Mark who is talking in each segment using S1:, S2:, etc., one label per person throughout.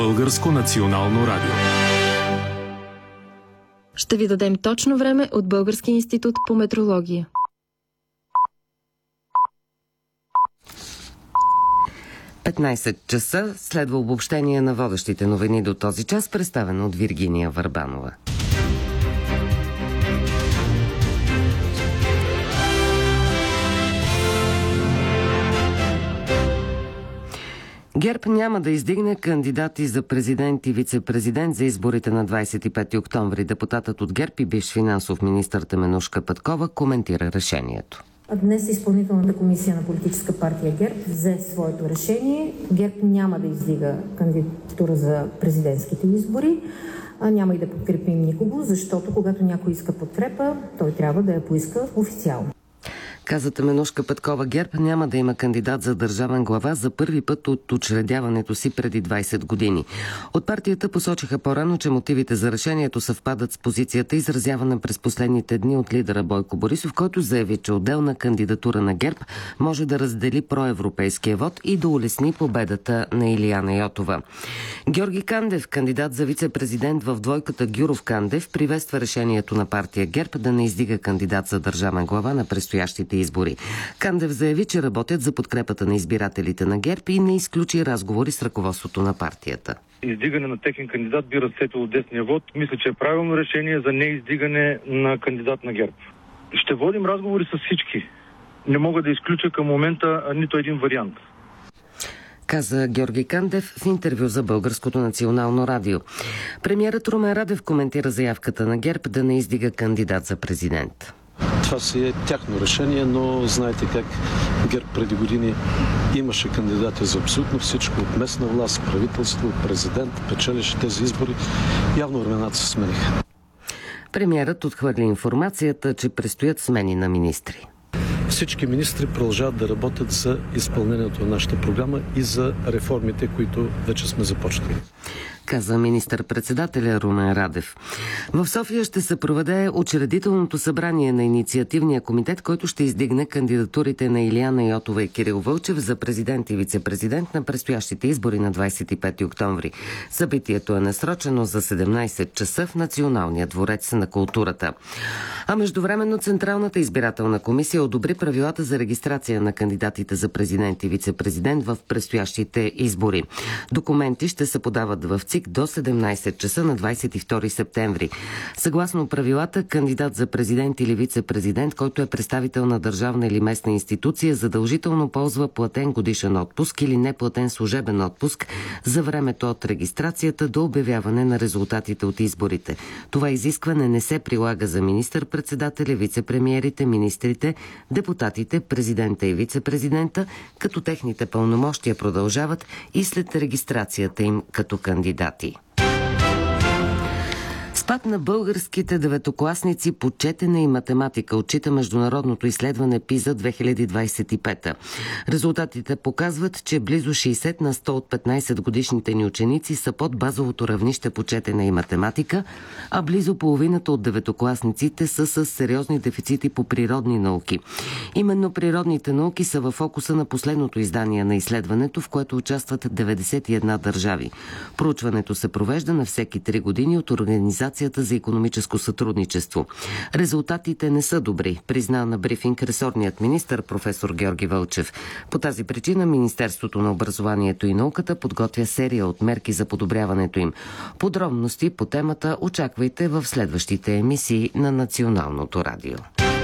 S1: Българско национално радио.
S2: Ще ви дадем точно време от Българския институт по метрология.
S3: часа следва обобщение на водещите новини до този час, представено от Виргиния Върбанова. ГЕРБ няма да издигне кандидати за президент и вице-президент за изборите на 25 октомври. Депутатът от ГЕРБ и бивш финансов министър Теменужка Петкова коментира решението.
S4: Днес изпълнителната комисия на политическа партия ГЕРБ взе своето решение. ГЕРБ няма да издига кандидатура за президентските избори. Няма и да подкрепим никого, защото когато някой иска подкрепа, той трябва да я поиска официално.
S3: Каза Теменужка Петкова, ГЕРБ няма да има кандидат за държавен глава за първи път от учредяването си преди 20 години. От партията посочиха по-рано, че мотивите за решението съвпадат с позицията, изразявана през последните дни от лидера Бойко Борисов, който заяви, че отделна кандидатура на ГЕРБ може да раздели проевропейския вод и да улесни победата на Илияна Йотова. Георги Кандев, кандидат за вице-президент в двойката Гюров-Кандев, приветства решението на партия ГЕРБ да не издига кандидат за държавен глава на предстоящите избори. Кандев заяви, че работят за подкрепата на избирателите на ГЕРБ и не изключи разговори с ръководството на партията.
S5: Издигане на техен кандидат би разцепило десния вод. Мисля, че е правилно решение за неиздигане на кандидат на ГЕРБ. Ще водим разговори с всички. Не мога да изключа към момента нито един вариант.
S3: Каза Георги Кандев в интервю за Българското национално радио. Премиерът Румен Радев коментира заявката на ГЕРБ да не издига кандидат за президент.
S6: Това си е тяхно решение, но знаете как ГЕРБ преди години имаше кандидати за абсолютно всичко, от местна власт, правителство, президент, печелише тези избори. Явно времената се смениха.
S3: Премиерът отхвърли информацията, че предстоят смени на министри.
S6: Всички министри продължават да работят за изпълнението на нашата програма и за реформите, които вече сме започнали.
S3: Каза министър-председателя Румен Радев. В София ще се проведе учредителното събрание на инициативния комитет, който ще издигне кандидатурите на Илияна Йотова и Кирил Вълчев за президент и вице-президент на предстоящите избори на 25 октомври. Събитието е насрочено за 17 часа в Националния дворец на културата. А междувременно Централната избирателна комисия одобри правилата за регистрация на кандидатите за президент и вице-президент в предстоящите избори. Документи ще се подават в ЦИК до 17 часа на 22 септември. Съгласно правилата, кандидат за президент или вице-президент, който е представител на държавна или местна институция, задължително ползва платен годишен отпуск или неплатен служебен отпуск за времето от регистрацията до обявяване на резултатите от изборите. Това изискване не се прилага за министър-председателя, вице-премиерите, министрите, депутатите, президента и вице-президента, като техните пълномощия продължават и след регистрацията им като кандидати. Спад на българските деветокласници по четене и математика отчита международното изследване ПИЗА 2025. Резултатите показват, че близо 60 на 100 от 15 годишните ни ученици са под базовото равнище по четене и математика, а близо половината от деветокласниците са с сериозни дефицити по природни науки. Именно природните науки са в фокуса на последното издание на изследването, в което участват 91 държави. Проучването се провежда на всеки 3 години от Организацията за икономическо сътрудничество. Резултатите не са добри, призна на брифинг ресорният министър професор Георги Вълчев. По тази причина Министерството на образованието и науката подготвя серия от мерки за подобряването им. Подробности по темата очаквайте в следващите емисии на Националното радио.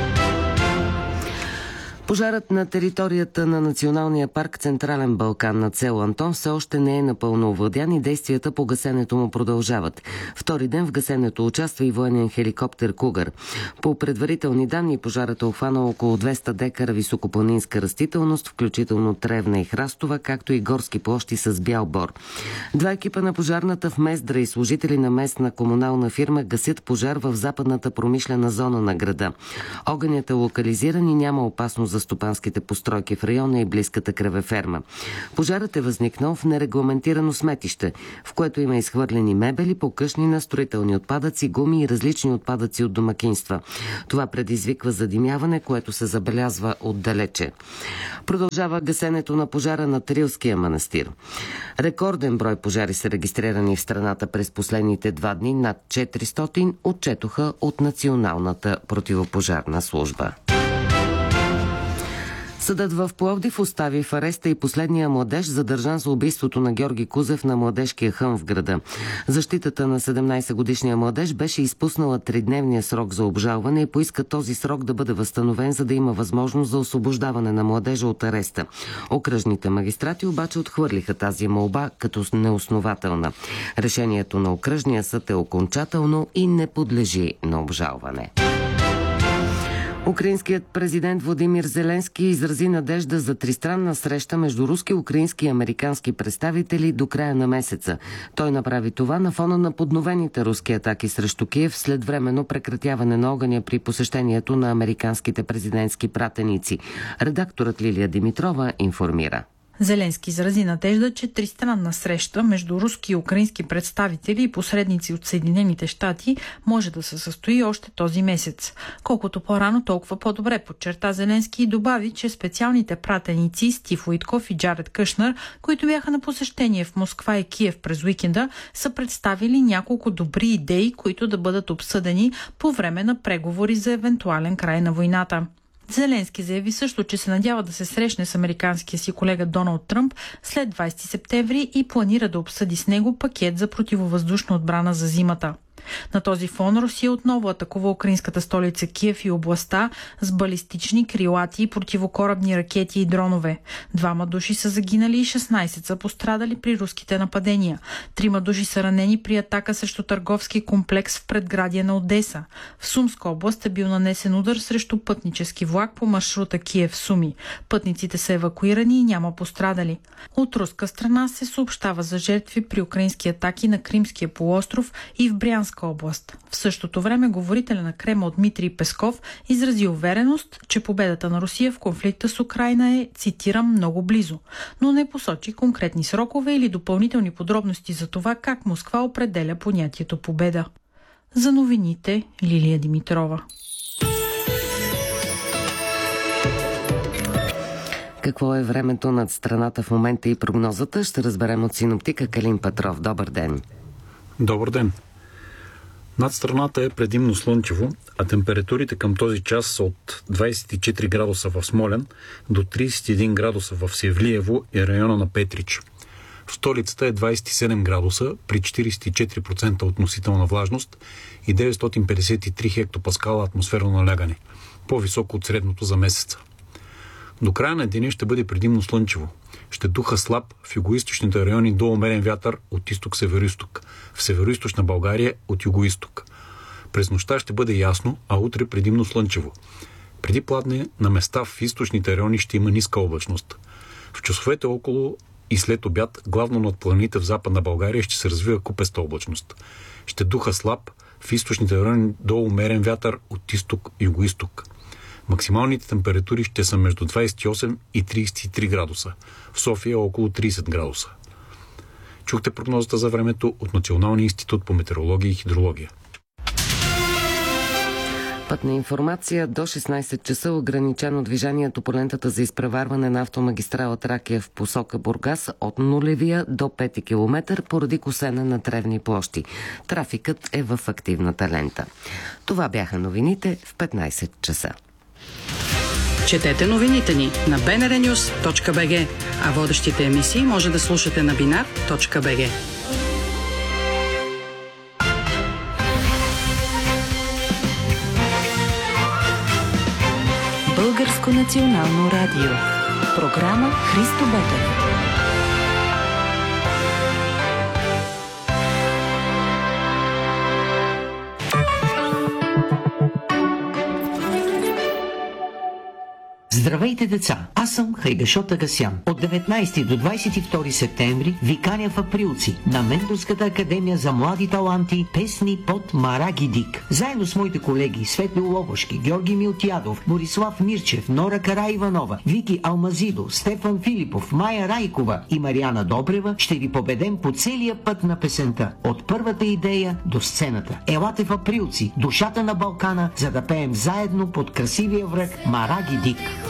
S3: Пожарът на територията на Националния парк Централен Балкан над село Антон все още не е напълно овладян и действията по гасенето му продължават. Втори ден в гасенето участва и военен хеликоптер Кугър. По предварителни данни пожарът е обхванал около 200 декара високопланинска растителност, включително тревна и храстова, както и горски площи с бял бор. 2 екипа на пожарната в Мездра и служители на местна комунална фирма гасят пожар в западната промишлена зона на града. Огънят е локализиран и няма опасност за за стопанските постройки в района и близката кравеферма. Пожарът е възникнал в нерегламентирано сметище, в което има изхвърлени мебели, покъшнина, строителни отпадъци, гуми и различни отпадъци от домакинства. Това предизвиква задимяване, което се забелязва отдалече. Продължава гасенето на пожара на Трилския манастир. Рекорден брой пожари са регистрирани в страната през последните 2 дни. Над 400 отчетоха от Националната противопожарна служба. Съдът в Пловдив остави в ареста и последния младеж, задържан за убийството на Георги Кузев на младежкия хъм в града. Защитата на 17-годишния младеж беше изпуснала 3-дневния срок за обжалване и поиска този срок да бъде възстановен, за да има възможност за освобождаване на младежа от ареста. Окръжните магистрати обаче отхвърлиха тази молба като неоснователна. Решението на окръжния съд е окончателно и не подлежи на обжалване. Украинският президент Владимир Зеленски изрази надежда за тристранна среща между руски, украински и американски представители до края на месеца. Той направи това на фона на подновените руски атаки срещу Киев след временно прекратяване на огъня при посещението на американските президентски пратеници. Редакторът Лилия Димитрова информира.
S7: Зеленски изрази надежда, че тристранна среща между руски и украински представители и посредници от Съединените щати може да се състои още този месец. Колкото по-рано, толкова по-добре, подчерта Зеленски и добави, че специалните пратеници Стив Уитков и Джаред Кушнер, които бяха на посещение в Москва и Киев през уикенда, са представили няколко добри идеи, които да бъдат обсъдени по време на преговори за евентуален край на войната. Зеленски заяви също, че се надява да се срещне с американския си колега Доналд Тръмп след 20 септември и планира да обсъди с него пакет за противовъздушна отбрана за зимата. На този фон Русия отново атакува украинската столица Киев и областта с балистични, крилати и противокорабни ракети и дронове. 2 души са загинали и 16 са пострадали при руските нападения. 3 души са ранени при атака срещу търговски комплекс в предградие на Одеса. В Сумска област е бил нанесен удар срещу пътнически влак по маршрута Киев-Суми. Пътниците са евакуирани и няма пострадали. От руска страна се съобщава за жертви при украински атаки на Кримския полуостров и в Брянска област. В същото време говорителя на Кремъл Дмитрий Песков изрази увереност, че победата на Русия в конфликта с Украйна е, цитирам, много близо, но не посочи конкретни срокове или допълнителни подробности за това как Москва определя понятието победа. За новините Лилия Димитрова.
S3: Какво е времето над страната в момента и прогнозата, ще разберем от синоптика Калин Петров. Добър ден!
S1: Добър ден! Над страната е предимно слънчево, а температурите към този час са от 24 градуса в Смолян до 31 градуса в Севлиево и района на Петрич. В столицата е 27 градуса при 44% относителна влажност и 953 хектопаскала атмосферно налягане, по-високо от средното за месеца. До края на деня ще бъде предимно слънчево. Ще духа слаб в югоизточните райони до умерен вятър от изток-североизток, в североизточна България от югоизток. През нощта ще бъде ясно, а утре предимно слънчево. Преди пладне на места в източните райони ще има ниска облачност. В часовете около и след обяд, главно над планините в Западна България, ще се развива купеста облачност. Ще духа слаб в източните райони до умерен вятър от изток-югоизток. Максималните температури ще са между 28 и 33 градуса. В София около 30 градуса. Чухте прогнозата за времето от Националния институт по метеорология и хидрология.
S3: Пътна информация. До 16 часа ограничено движението по лентата за изпреварване на автомагистрала Тракия в посока Бургас от 0 до 5 км поради косене на тревни площи. Трафикът е в активната лента. Това бяха новините в 15 часа.
S8: Четете новините ни на bnrnews.bg, а водещите емисии може да слушате на binar.bg.
S2: Българско национално радио. Програма Христо Ботев.
S9: Здравейте, деца! Аз Аз съм Хайгашот Агасян. От 19 до 22 септември ви каня в Априлци на Менторската академия за млади таланти песни под Мараги Дик. Заедно с моите колеги Светли Лобошки, Георги Милтиадов, Борислав Мирчев, Нора Караиванова, Вики Алмазидо, Стефан Филипов, Майя Райкова и Мариана Добрева ще ви победем по целия път на песента. От първата идея до сцената. Елате в Априлци, душата на Балкана, за да пеем заедно под красивия връх Мараги Дик.